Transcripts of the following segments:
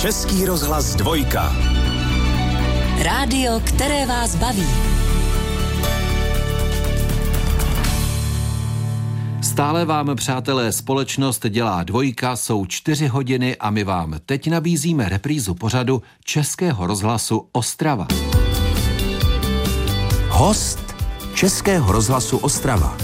Český rozhlas 2. Rádio, které vás baví. Stále vám, přátelé, společnost dělá 2, jsou 4 hodiny a my vám teď nabízíme reprízu pořadu Českého rozhlasu Ostrava. Host Českého rozhlasu Ostrava.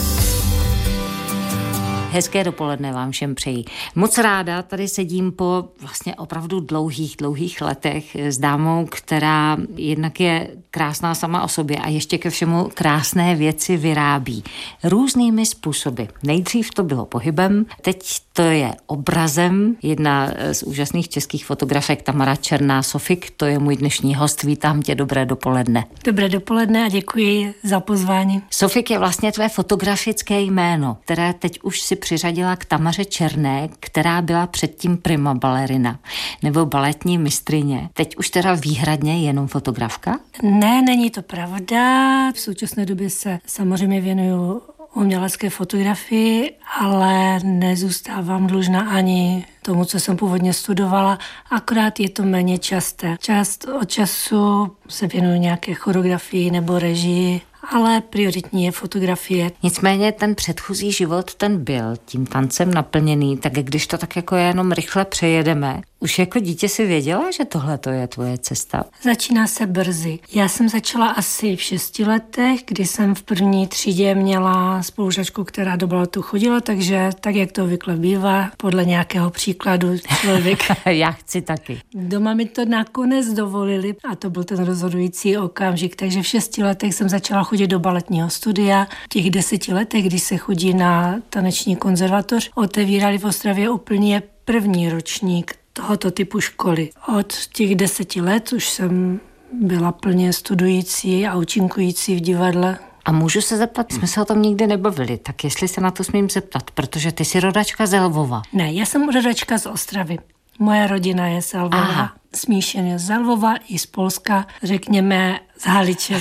Hezké dopoledne vám všem přeji. Moc ráda tady sedím po vlastně opravdu dlouhých letech s dámou, která jednak je krásná sama o sobě a ještě ke všemu krásné věci vyrábí. Různými způsoby. Nejdřív to bylo pohybem, teď to je obrazem. Jedna z úžasných českých fotografek Tamara Černá, Sofik, to je můj dnešní host. Vítám tě, dobré dopoledne. Dobré dopoledne a děkuji za pozvání. Sofik je vlastně tvé fotografické jméno, které teď už si přiřadila k Tamaře Černé, která byla předtím prima balerina nebo baletní mistryně. Teď už teda výhradně jenom fotografka? Ne, není to pravda. V současné době se samozřejmě věnuju umělecké fotografii, ale nezůstávám dlužna ani tomu, co jsem původně studovala, akorát je to méně časté. Čas od času se věnuju nějaké choreografii nebo režii, ale prioritní je fotografie. Nicméně ten předchozí život, ten byl tím tancem naplněný, tak když to tak jako jenom rychle přejedeme, už jako dítě si věděla, že tohle to je tvoje cesta? Začíná se brzy. Já jsem začala asi v 6 letech, kdy jsem v první třídě měla spolužačku, která do baletu chodila, takže tak, jak to obvykle bývá, podle nějakého příkladu člověk. Já chci taky. Doma mi to nakonec dovolili a to byl ten rozhodující okamžik, takže v 6 letech jsem začala chodit do baletního studia. V těch 10 letech, když se chodí na taneční konzervatoř, otevírali v Ostravě úplně první ročník tohoto typu školy. Od těch 10 let už jsem byla plně studující a účinkující v divadle. A můžu se zeptat, jsme se o tom nikdy nebavili, tak jestli se na to smím zeptat, protože ty jsi rodačka z Lvova. Ne, já jsem rodačka z Ostravy. Moje rodina je z Lvova. Aha. Smíšeně z Lvova i z Polska, řekněme z Haliče.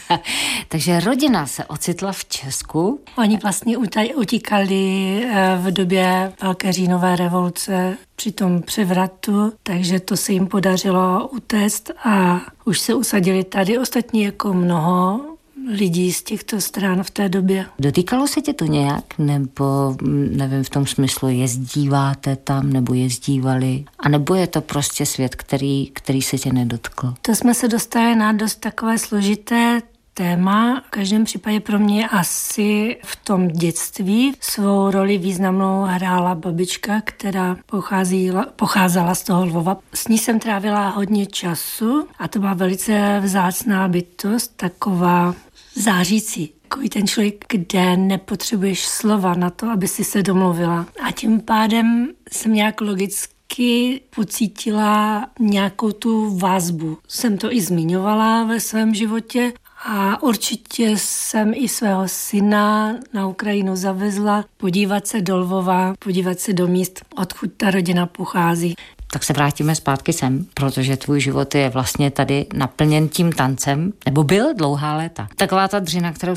Takže rodina se ocitla v Česku. Oni vlastně utíkali v době Velké říjnové revoluce při tom převratu, takže to se jim podařilo utéct a už se usadili tady. Ostatní jako mnoho lidí z těchto stran v té době. Dotýkalo se tě to nějak? Nebo, nevím, v tom smyslu jezdíváte tam, nebo jezdívali? A nebo je to prostě svět, který se tě nedotkl? To jsme se dostali na dost takové složité téma. V každém případě pro mě asi v tom dětství svou roli významnou hrála babička, která pocházela z toho Lvova. S ní jsem trávila hodně času a to byla velice vzácná bytost, taková zářící. Takový ten člověk, kde nepotřebuješ slova na to, aby si se domluvila. A tím pádem jsem nějak logicky pocítila nějakou tu vazbu. Jsem to i zmiňovala ve svém životě a určitě jsem i svého syna na Ukrajinu zavezla podívat se do Lvova, podívat se do míst, odkud ta rodina pochází. Tak se vrátíme zpátky sem, protože tvůj život je vlastně tady naplněn tím tancem, nebo byl dlouhá léta. Taková ta dřina, kterou